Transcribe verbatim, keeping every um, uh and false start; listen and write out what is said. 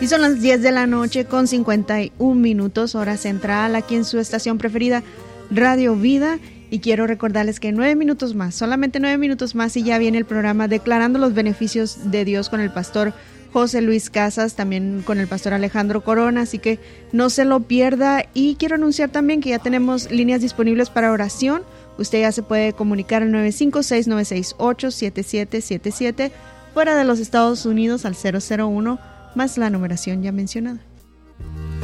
Y son las diez de la noche con cincuenta y un minutos, hora central, aquí en su estación preferida, Radio Vida. Y quiero recordarles que nueve minutos más, solamente nueve minutos más y ya viene el programa Declarando los Beneficios de Dios con el pastor José Luis Casas, también con el pastor Alejandro Corona, así que no se lo pierda. Y quiero anunciar también que ya tenemos líneas disponibles para oración. Usted ya se puede comunicar al nueve cinco seis, nueve seis ocho, siete siete siete siete, fuera de los Estados Unidos al cero cero uno, más la numeración ya mencionada.